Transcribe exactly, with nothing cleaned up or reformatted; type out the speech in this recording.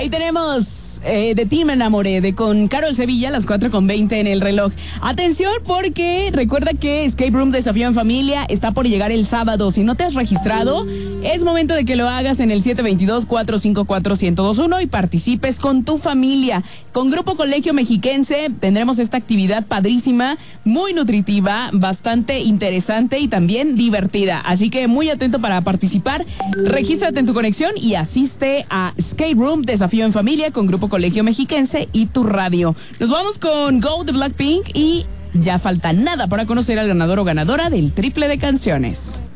Ahí tenemos eh, De ti me enamoré, de con Carol Sevilla, las cuatro con veinte en el reloj. Atención, porque recuerda que Escape Room Desafío en Familia está por llegar el sábado. Si no te has registrado, es momento de que lo hagas en el siete dos dos, cuatro cinco cuatro, uno cero dos uno y participes con tu familia. Con Grupo Colegio Mexiquense tendremos esta actividad padrísima, muy nutritiva, bastante interesante y también divertida. Así que muy atento para participar. Regístrate en tu conexión y asiste a Escape Room Desafío en Familia con Grupo Colegio Mexiquense y tu radio. Nos vamos con Go de Blackpink y ya falta nada para conocer al ganador o ganadora del triple de canciones.